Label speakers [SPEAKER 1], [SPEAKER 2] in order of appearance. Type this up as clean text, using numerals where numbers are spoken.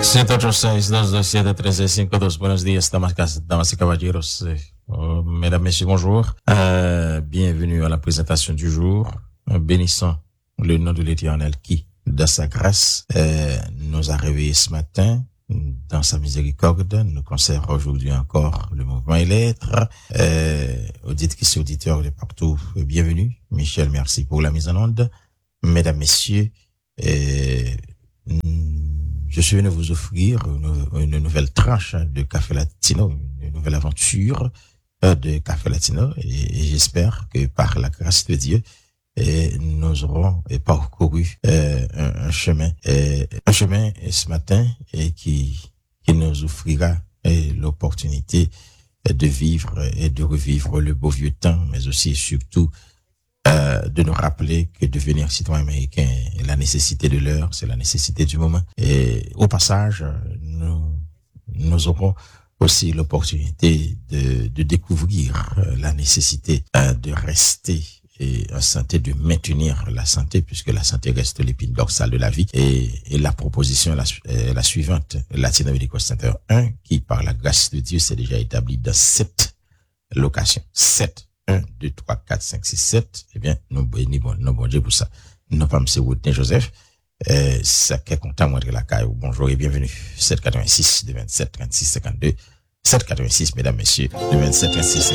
[SPEAKER 1] 186-227-1352. Buenos días, damas y caballeros. Mesdames, messieurs, bonjour. Bienvenue à la présentation du jour. Bénissons le nom de l'Éternel qui, dans sa grâce, nous a réveillés ce matin. Dans sa miséricorde, nous conserve aujourd'hui encore le mouvement et l'être. Auditrices et auditeurs de partout, bienvenue. Michel, merci pour la mise en onde. Mesdames, messieurs, je suis venu vous offrir une nouvelle tranche de Café Latino, une nouvelle aventure de Café Latino, et j'espère que par la grâce de Dieu, nous aurons parcouru un chemin ce matin et qui nous offrira l'opportunité de vivre et de revivre le beau vieux temps, mais aussi et surtout de nous rappeler que devenir citoyen américain est la nécessité de l'heure, c'est la nécessité du moment. Et au passage, nous aurons aussi l'opportunité de découvrir la nécessité de rester en santé, de maintenir la santé, puisque la santé reste l'épine dorsale de la vie. Et la proposition est la suivante: Latino Medical Center 1, qui par la grâce de Dieu s'est déjà établi dans 7 locations. 7. 1, 2, 3, 4, 5, 6, 7. Eh bien, nous bon Dieu pour ça. Nous pas M. Woodney Joseph. Ça qu'est content moi de la caille. Bonjour et bienvenue. 786 de 27 36 52. 786, mesdames, messieurs, de 27 36